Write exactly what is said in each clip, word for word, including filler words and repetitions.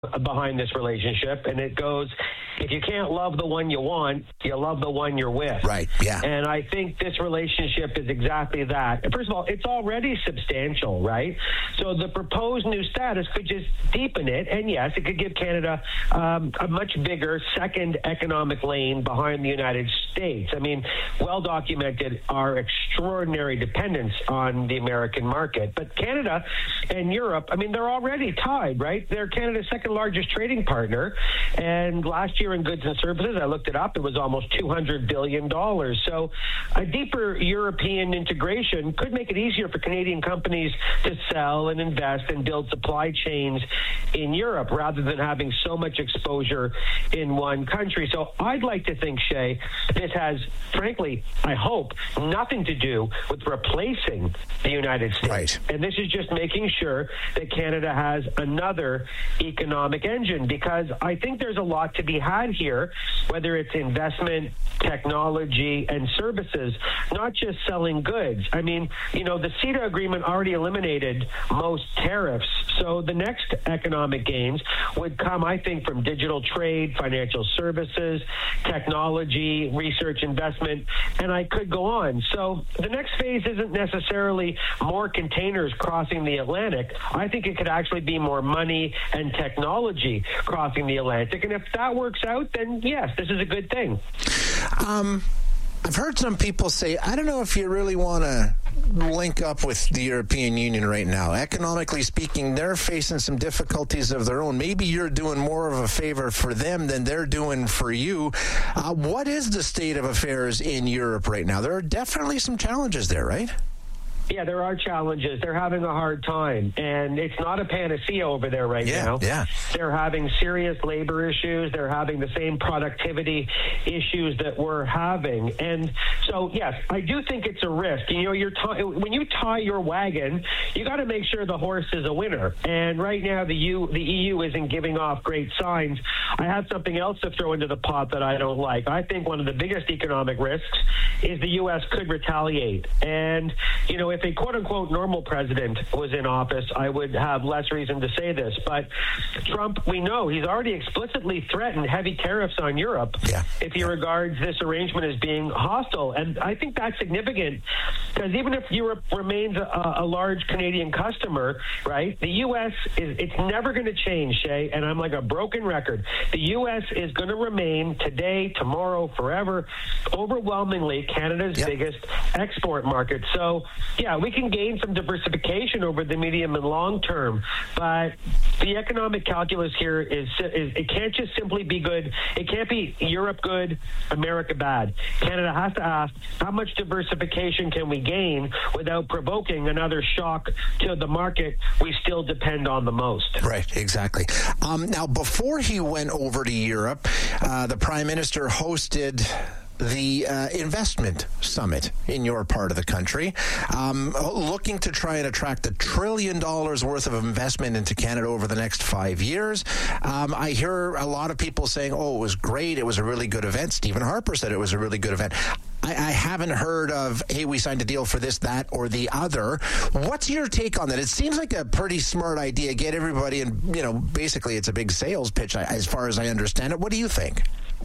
behind this relationship, and it goes, if you can't love the one you want, you love the one you're with. Right, yeah. And I think this relationship is exactly that. First of all, it's already substantial, right? So the proposed new status could just deepen it, and yes, it could give Canada um, a much bigger second economic lane behind the United States. I mean, well documented our extraordinary dependence on the American market. But Canada and Europe, I mean, they're already tied, right? They're Canada's second largest trading partner, and last year in goods and services, I looked it up, it was almost two hundred billion dollars. So a deeper European integration could make it easier for Canadian companies to sell and invest and build supply chains in Europe rather than having so much exposure in one country. So I'd like to think, Shay, this has, frankly, I hope, nothing to do with replacing the United States. Right. And this is just making sure that Canada has another economic engine, because I think there's a lot to be had here, whether it's investment, technology, and services, not just selling goods. I mean, you know, the CETA agreement already eliminated most tariffs. So the next economic gains would come, I think, from digital trade, financial services, technology, research, investment, and I could go on. So the next phase isn't necessarily more containers crossing the Atlantic. I think it could actually be more money and technology crossing the Atlantic. And if that works out, then yes, this is a good thing. Um, I've heard some people say, I don't know if you really want to link up with the European Union right now. Economically speaking, they're facing some difficulties of their own. Maybe you're doing more of a favor for them than they're doing for you. Uh, what is the state of affairs in Europe right now? There are definitely some challenges there, right? Yeah, there are challenges. They're having a hard time, and it's not a panacea over there right yeah, now. Yeah. They're having serious labor issues. They're having the same productivity issues that we're having. And so, yes, I do think it's a risk. You know, you're t- when you tie your wagon, you got to make sure the horse is a winner. And right now, the U, the E U isn't giving off great signs. I have something else to throw into the pot that I don't like. I think one of the biggest economic risks is the U S could retaliate. And, you know, if a quote-unquote normal president was in office, I would have less reason to say this. But Trump, we know, he's already explicitly threatened heavy tariffs on Europe yeah. if he yeah. regards this arrangement as being hostile. And I think that's significant, because even if Europe remains a, a large Canadian customer, right, the U S, is it's never going to change, Shay, and I'm like a broken record. The U S is going to remain today, tomorrow, forever, overwhelmingly Canada's yep. biggest export market. So, yeah, we can gain some diversification over the medium and long term, but the economic calculus here is, is it can't just simply be good. It can't be Europe good, America bad. Canada has to ask, how much diversification can we gain without provoking another shock to the market we still depend on the most? Right, exactly. Um, now, before he went over to Europe, uh, the Prime Minister hosted the uh, investment summit in your part of the country, um, looking to try and attract a trillion dollars worth of investment into Canada over the next five years. Um, I hear a lot of people saying, oh, it was great. It was a really good event. Stephen Harper said it was a really good event. I, I haven't heard of, hey, we signed a deal for this, that, or the other. What's your take on that? It seems like a pretty smart idea. Get everybody, and, you know, basically it's a big sales pitch as far as I understand it. What do you think?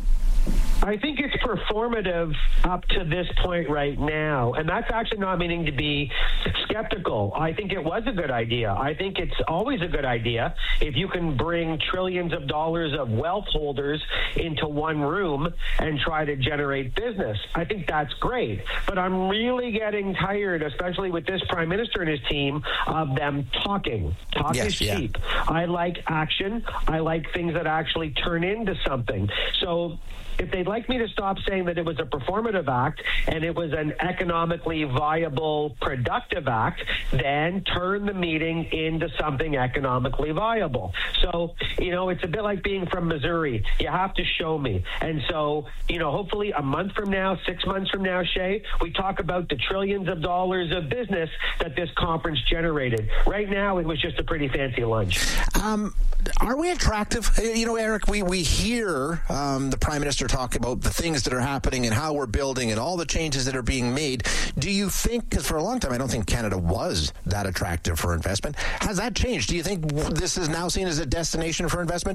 I think it's performative up to this point right now, and that's actually not meaning to be skeptical. I think it was a good idea. I think it's always a good idea if you can bring trillions of dollars of wealth holders into one room and try to generate business. I think that's great, but I'm really getting tired, especially with this Prime Minister and his team, of them talking. Talk yes, is cheap. Yeah. I like action. I like things that actually turn into something. So if they'd like me to stop saying that it was a performative act and it was an economically viable, productive act, then turn the meeting into something economically viable. So, you know, it's a bit like being from Missouri. You have to show me. And so, you know, hopefully a month from now, six months from now, Shay, we talk about the trillions of dollars of business that this conference generated. Right now, it was just a pretty fancy lunch. Um, are we attractive? You know, Eric, we, we hear um, the Prime Minister talk about about the things that are happening and how we're building and all the changes that are being made. Do you think, because for a long time I don't think Canada was that attractive for investment, has that changed? Do you think this is now seen as a destination for investment?